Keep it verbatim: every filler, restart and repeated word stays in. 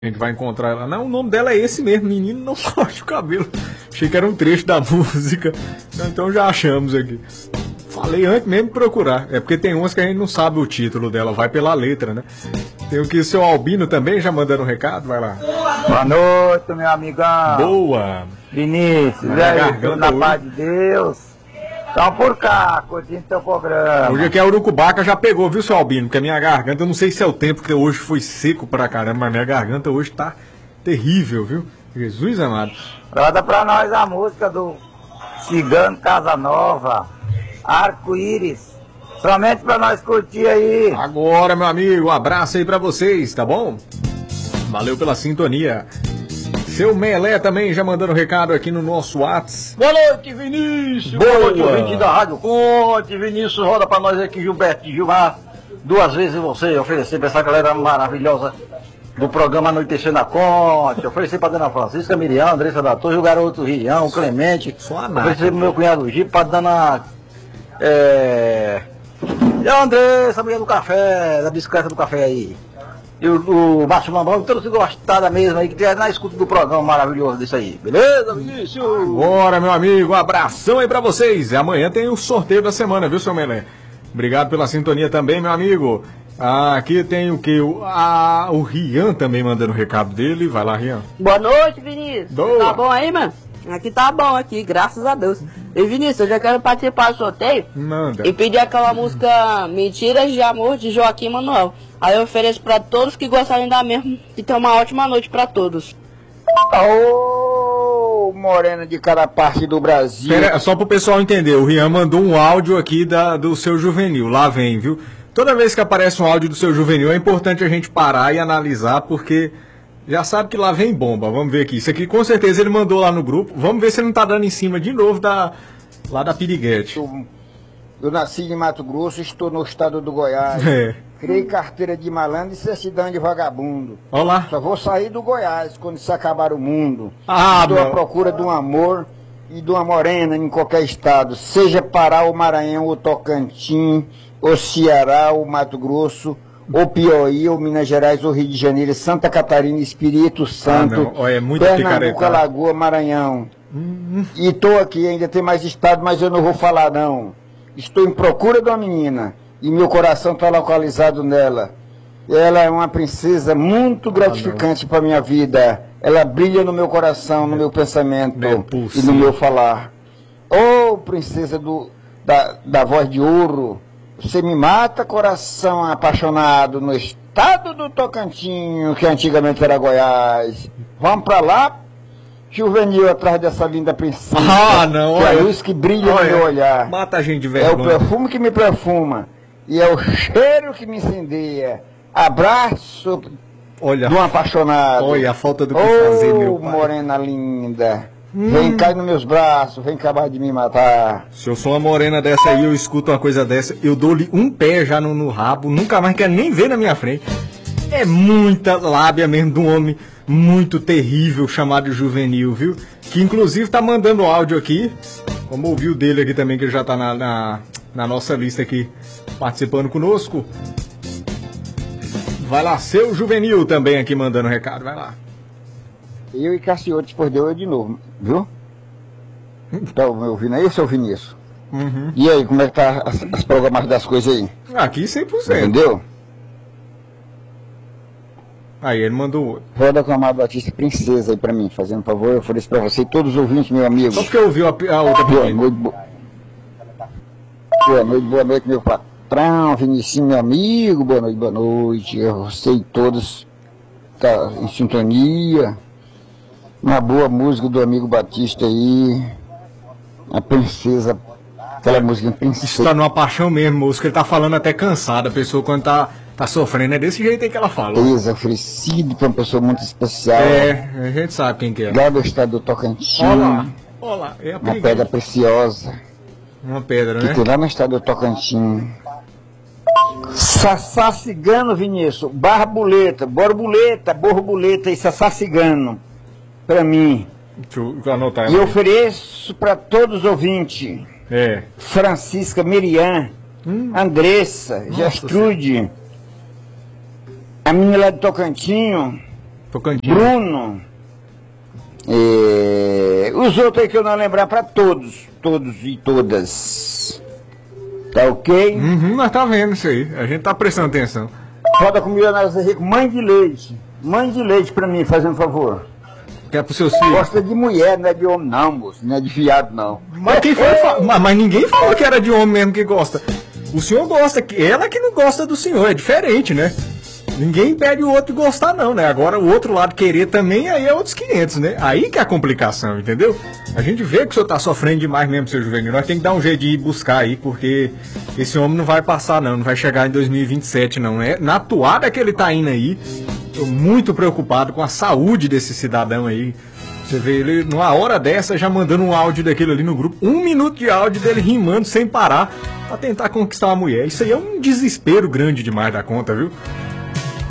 A gente vai encontrar ela. Não, o nome dela é esse mesmo, Menino Não Corte o Cabelo. Achei que era um trecho da música. Então já achamos aqui. Falei antes mesmo de procurar. É porque tem umas que a gente não sabe o título dela, vai pela letra, né? Tem o que o seu Albino também já mandando um recado, vai lá. Boa noite, meu amigão. Boa. Vinícius, e aí, tudo na paz de Deus. Então por cá, curtindo teu programa. Hoje aqui a Urucubaca já pegou, viu, seu Albino? Porque a minha garganta, eu não sei se é o tempo que hoje foi seco pra caramba, mas minha garganta hoje tá terrível, viu? Jesus amado. Roda pra nós a música do Cigano Casanova, Arco-Íris. Somente pra nós curtir aí. Agora, meu amigo, um abraço aí pra vocês, tá bom? Valeu pela sintonia. Seu Melé também já mandando recado aqui no nosso WhatsApp. Boa noite, Vinícius. Boa, Boa noite, ouvinte da Rádio Conte. Vinícius, roda pra nós aqui, Gilberto e Gilmar. Duas vezes você oferecer pra essa galera maravilhosa do programa Anoitecer na Conte. Oferecer pra Dona Francisca, Miriam, Andressa da Torre, o garoto Rião, o Clemente. Oferecer pro meu cunhado Gipe, pra Dona... É... E a Andressa, a mulher do café, da bicicleta do café aí. E o, o Márcio Lambão, todos gostaram mesmo aí, que tem na escuta do programa maravilhoso desse aí. Beleza, Vinícius? Bora, meu amigo, um abração aí pra vocês. E amanhã tem o sorteio da semana, viu, seu Melé? Obrigado pela sintonia também, meu amigo. Ah, aqui tem o que? O, ah, o Rian também mandando o recado dele. Vai lá, Rian. Boa noite, Vinícius. Boa. Tá bom aí, mano? Aqui tá bom, aqui, graças a Deus. E Vinícius, eu já quero participar do sorteio. Manda. E pedir aquela música Mentiras de Amor de Joaquim Manuel. Aí eu ofereço pra todos que gostarem da mesma. E ter uma ótima noite pra todos. Ô, morena de cada parte do Brasil. Pera, só pro pessoal entender, o Rian mandou um áudio aqui da, do seu Juvenil. Lá vem, viu? Toda vez que aparece um áudio do seu Juvenil é importante a gente parar e analisar, porque... Já sabe que lá vem bomba, vamos ver aqui. Isso aqui com certeza ele mandou lá no grupo. Vamos ver se ele não tá dando em cima de novo da, lá da Piriguete. Eu, eu nasci em Mato Grosso, estou no estado do Goiás. É. Criei carteira de malandro e certidão de vagabundo. Olha lá. Só vou sair do Goiás quando se acabar o mundo. Ah, estou meu. à procura de um amor e de uma morena em qualquer estado. Seja Pará, ou Maranhão, ou Tocantins, ou Ceará, ou Mato Grosso, ou Piauí, ou Minas Gerais, ou Rio de Janeiro, Santa Catarina, Espírito Santo, ah, é muito Pernambuco, Alagoas, Maranhão. Hum. E estou aqui, ainda tem mais estado, mas eu não vou falar não. Estou em procura de uma menina, e meu coração está localizado nela. Ela é uma princesa muito gratificante ah, para minha vida. Ela brilha no meu coração, no meu pensamento e no meu falar. Ô, oh, princesa do, da, da voz de ouro, você me mata, coração apaixonado, no estado do Tocantins, que antigamente era Goiás. Vamos pra lá, Juvenil, atrás dessa linda princesa. Ah, não, que olha. É a luz que brilha olha, no meu olhar. Mata a gente de vergonha. É o perfume que me perfuma. E é o cheiro que me incendeia. Abraço olha, de um apaixonado. Olha a falta do que oh, fazer, meu pai. Morena linda. Hum. Vem, cai nos meus braços, vem acabar de me matar. Se eu sou uma morena dessa aí, eu escuto uma coisa dessa, eu dou-lhe um pé já no, no rabo, nunca mais quero nem ver na minha frente. É muita lábia mesmo de um homem muito terrível chamado Juvenil, viu? Que inclusive tá mandando áudio aqui. Vamos ouvir o dele aqui também, que ele já tá na, na, na nossa lista aqui, participando conosco. Vai lá, seu Juvenil também aqui mandando recado, vai lá. Eu e Cassiotes por Deus de novo, viu? Então, me ouvindo aí, seu Vinícius? Uhum. E aí, como é que tá as, as programações das coisas aí? Aqui cem por cento. Entendeu? Aí ele mandou outro. Roda com a Amado Batista Princesa aí pra mim, fazendo um favor, eu ofereço pra você e todos os ouvintes, meu amigo. Só porque ouviu a, a outra boa noite, bo... boa noite, boa noite, meu patrão, Vinicius, meu amigo, boa noite, boa noite. Eu sei todos tá em sintonia. Uma boa música do amigo Batista aí, a princesa, aquela música princesa. Isso tá numa paixão mesmo, música, ele tá falando até cansado, a pessoa quando tá, tá sofrendo, é desse jeito aí que ela fala. Princesa, oferecido pra uma pessoa muito especial. É, a gente sabe quem que é. Lá do estado do Tocantins. Olá, olá, é a uma pedra preciosa. Uma pedra, né? Que tem lá no estado do Tocantins. Sassá cigano, Vinícius, barbuleta, borboleta, borboleta e sassá cigano. Para mim. Deixa eu anotar. E eu ofereço para todos os ouvintes. É. Francisca, Miriam, hum. Andressa, Nossa, Gertrude, a menina lá de Tocantins, Tocantins. Bruno. É, os outros aí que eu não lembrar para todos, todos e todas. Tá ok? Uhum, nós tá vendo isso aí. A gente tá prestando atenção. Roda com Milionário Zé Rico, mãe de leite. Mãe de leite pra mim, fazendo um favor. Que é pro seus filhos. Gosta de mulher, não é de homem não, moço. Não é de viado não. Mas, quem foi, mas, mas ninguém falou que era de homem mesmo que gosta. O senhor gosta, ela que não gosta do senhor, é diferente, né? Ninguém impede o outro de gostar não, né? Agora o outro lado querer também, aí é outros quinhentos, né? Aí que é a complicação, entendeu? A gente vê que o senhor tá sofrendo demais mesmo, seu Juvenil. Nós temos que dar um jeito de ir buscar aí, porque esse homem não vai passar não, não vai chegar em dois mil e vinte e sete não. É na toada que ele tá indo aí. Tô muito preocupado com a saúde desse cidadão aí. Você vê ele numa hora dessa já mandando um áudio daquele ali no grupo. Um minuto de áudio dele rimando sem parar pra tentar conquistar uma mulher. Isso aí é um desespero grande demais da conta, viu?